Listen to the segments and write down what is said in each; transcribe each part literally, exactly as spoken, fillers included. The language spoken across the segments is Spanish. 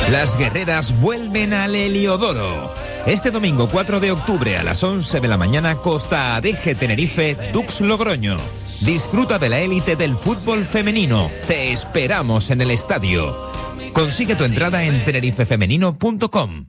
Las guerreras vuelven al Heliodoro. Este domingo cuatro de octubre a las once de la mañana, Costa Adeje Tenerife, Dux Logroño. Disfruta de la élite del fútbol femenino. Te esperamos en el estadio. Consigue tu entrada en tenerife femenino punto com.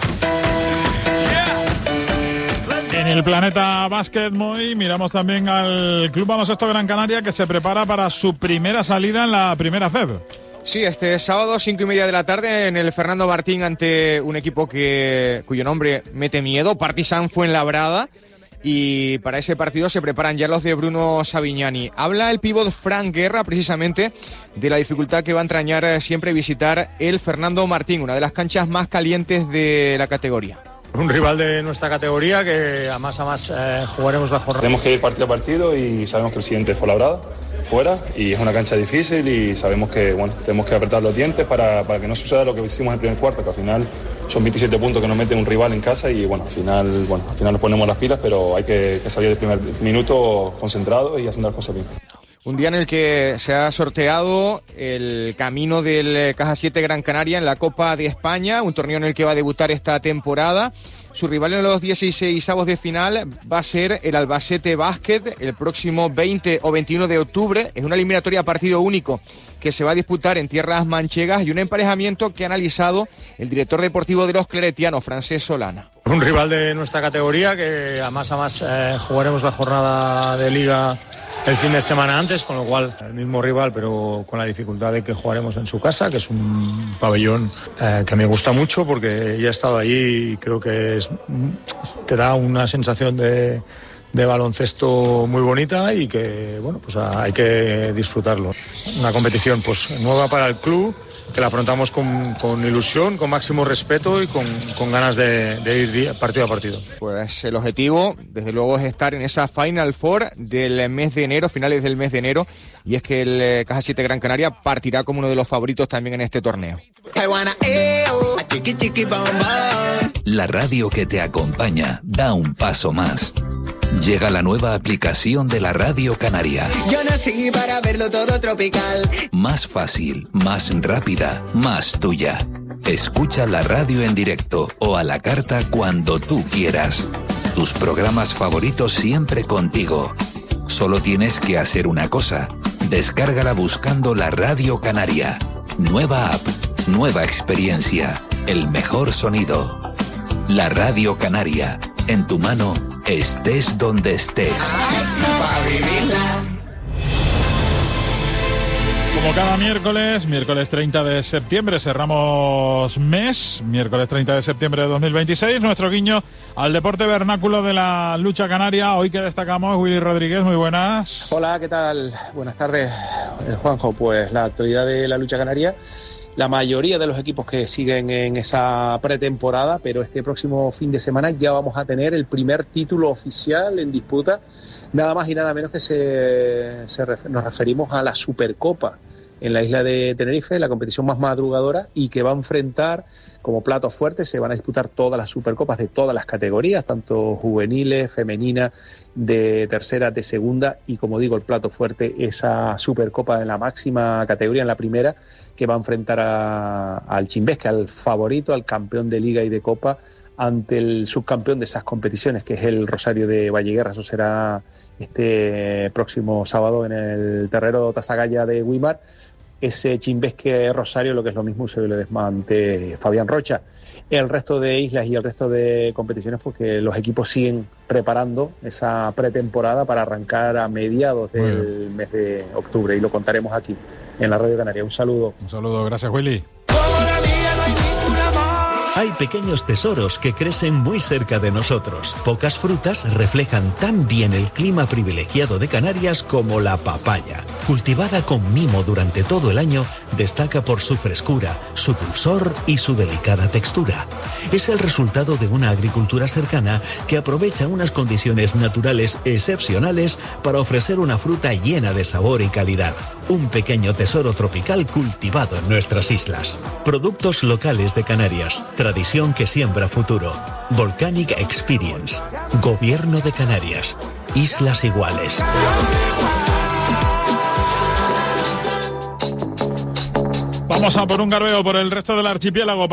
En el Planeta Básquet Moy miramos también al Club Baloncesto Gran Canaria, que se prepara para su primera salida en la primera C E B. Sí, este sábado, cinco y media de la tarde, en el Fernando Martín, ante un equipo que cuyo nombre mete miedo, Partizan Fuenlabrada, y para ese partido se preparan ya los de Bruno Savignani. Habla el pívot Fran Guerra, precisamente, de la dificultad que va a entrañar siempre visitar el Fernando Martín, una de las canchas más calientes de la categoría. Un rival de nuestra categoría que a más a más eh, jugaremos la jornada. Tenemos que ir partido a partido y sabemos que el siguiente es Fuenlabrada, fuera, y es una cancha difícil y sabemos que bueno, tenemos que apretar los dientes para, para que no suceda lo que hicimos en el primer cuarto, que al final son veintisiete puntos que nos mete un rival en casa y bueno, al final, bueno, al final nos ponemos las pilas, pero hay que, que salir el primer minuto concentrado y haciendo las cosas bien. Un día en el que se ha sorteado el camino del Caja siete Gran Canaria en la Copa de España, un torneo en el que va a debutar esta temporada. Su rival en los dieciseisavos de final va a ser el Albacete Basket el próximo veinte o veintiuno de octubre. Es una eliminatoria a partido único que se va a disputar en tierras manchegas y un emparejamiento que ha analizado el director deportivo de los claretianos, Francesc Solana. Un rival de nuestra categoría que a más a más eh, jugaremos la jornada de liga el fin de semana antes, con lo cual el mismo rival, pero con la dificultad de que jugaremos en su casa, que es un pabellón eh, que me gusta mucho porque ya he estado allí y creo que es, te da una sensación de, de baloncesto muy bonita y que, bueno, pues hay que disfrutarlo. Una competición pues nueva para el club, que la afrontamos con, con ilusión, con máximo respeto y con, con ganas de, de ir partido a partido. Pues el objetivo, desde luego, es estar en esa Final Four del mes de enero, finales del mes de enero, y es que el Caja siete Gran Canaria partirá como uno de los favoritos también en este torneo. La radio que te acompaña da un paso más. Llega la nueva aplicación de la Radio Canaria. Yo nací para verlo todo tropical. Más fácil, más rápida, más tuya. Escucha la radio en directo o a la carta cuando tú quieras. Tus programas favoritos siempre contigo. Solo tienes que hacer una cosa. Descárgala buscando la Radio Canaria. Nueva app, nueva experiencia, el mejor sonido. La Radio Canaria, en tu mano, estés donde estés. Como cada miércoles, miércoles treinta de septiembre, cerramos mes, miércoles treinta de septiembre de dos mil veintiséis, nuestro guiño al deporte vernáculo de la lucha canaria. Hoy que destacamos, Willy Rodríguez, muy buenas. Hola, ¿qué tal? Buenas tardes, Juanjo. Pues la actualidad de la lucha canaria, la mayoría de los equipos que siguen en esa pretemporada, pero este próximo fin de semana ya vamos a tener el primer título oficial en disputa, nada más y nada menos que se, se nos referimos a la Supercopa en la isla de Tenerife, la competición más madrugadora, y que va a enfrentar como platos fuertes, se van a disputar todas las Supercopas de todas las categorías, tanto juveniles, femeninas, de tercera, de segunda, y como digo, el plato fuerte, esa Supercopa en la máxima categoría, en la primera, que va a enfrentar a, al Chimbesque, al favorito, al campeón de Liga y de Copa, ante el subcampeón de esas competiciones, que es el Rosario de Valleguerra. Eso será este próximo sábado en el terrero Tasagaya de Guimar. Ese Chimbesque Rosario, lo que es lo mismo, se le desmante Fabián Rocha. El resto de islas y el resto de competiciones, porque los equipos siguen preparando esa pretemporada para arrancar a mediados del mes de octubre, y lo contaremos aquí en la Radio Canaria. Un saludo. Un saludo, gracias, Willy. Hay pequeños tesoros que crecen muy cerca de nosotros. Pocas frutas reflejan tan bien el clima privilegiado de Canarias como la papaya. Cultivada con mimo durante todo el año, destaca por su frescura, su dulzor y su delicada textura. Es el resultado de una agricultura cercana que aprovecha unas condiciones naturales excepcionales para ofrecer una fruta llena de sabor y calidad. Un pequeño tesoro tropical cultivado en nuestras islas. Productos locales de Canarias. Tradición que siembra futuro. Volcanic Experience. Gobierno de Canarias. Islas Iguales. Vamos a por un garbeo por el resto del archipiélago.